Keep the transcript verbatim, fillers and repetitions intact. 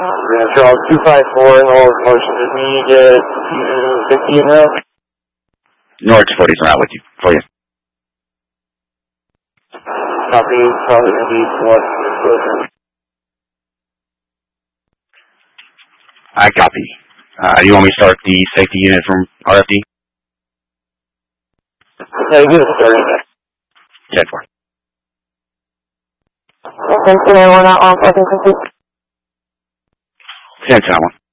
Yeah, Charles two five four in the North motion. Just need to get fifteen now. Norwich forty's not with you. For you. Copy, probably going to be one. I copy. Uh, you want me to start the safety unit from R F D? Yeah, you can start it. ten four. ten four, one out on second complete. ten ten one.